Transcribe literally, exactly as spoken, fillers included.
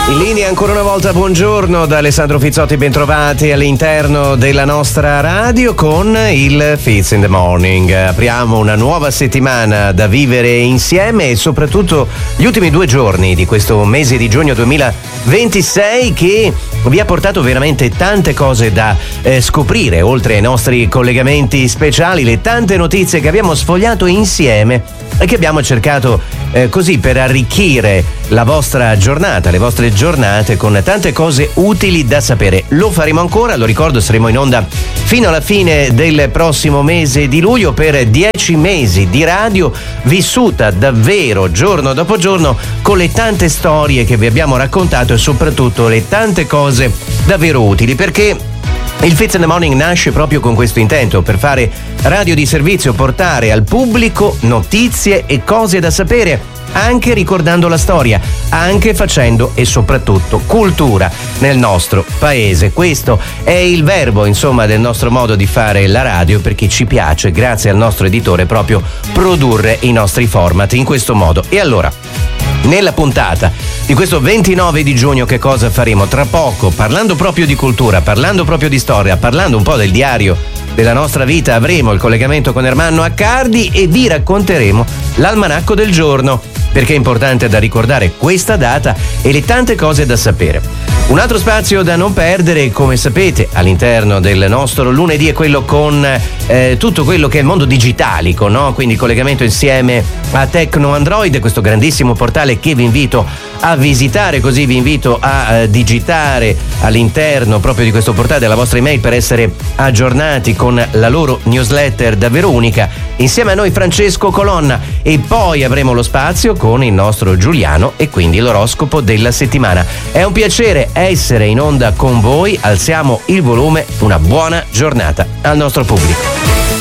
In linea ancora una volta, buongiorno da Alessandro Fizzotti, bentrovati all'interno della nostra radio con il Fizz in the Morning. Apriamo una nuova settimana da vivere insieme e soprattutto gli ultimi due giorni di questo mese di giugno duemilaventisei che vi ha portato veramente tante cose da eh, scoprire, oltre ai nostri collegamenti speciali, le tante notizie che abbiamo sfogliato insieme e che abbiamo cercato eh, così per arricchire la vostra giornata, le vostre giornate con tante cose utili da sapere. Lo faremo ancora, lo ricordo, saremo in onda fino alla fine del prossimo mese di luglio per dieci mesi di radio vissuta davvero giorno dopo giorno con le tante storie che vi abbiamo raccontato e soprattutto le tante cose davvero utili, perché il Fizz in the Morning nasce proprio con questo intento, per fare radio di servizio, portare al pubblico notizie e cose da sapere, anche ricordando la storia, anche facendo e soprattutto cultura nel nostro paese. Questo è il verbo, insomma, del nostro modo di fare la radio, perché ci piace, grazie al nostro editore, proprio produrre i nostri format in questo modo. E allora, nella puntata di questo ventinove di giugno che cosa faremo? Tra poco, parlando proprio di cultura, parlando proprio di storia, parlando un po' del diario della nostra vita, avremo il collegamento con Ermanno Accardi e vi racconteremo l'almanacco del giorno, perché è importante da ricordare questa data e le tante cose da sapere. Un altro spazio da non perdere, come sapete, all'interno del nostro lunedì è quello con eh, tutto quello che è il mondo digitalico, no? Quindi il collegamento insieme a Tecno Android, questo grandissimo portale che vi invito a visitare, così vi invito a eh, digitare all'interno proprio di questo portale la vostra email per essere aggiornati con la loro newsletter davvero unica. Insieme a noi Francesco Colonna e poi avremo lo spazio con il nostro Giuliano e quindi l'oroscopo della settimana. È un piacere essere in onda con voi, alziamo il volume, una buona giornata al nostro pubblico.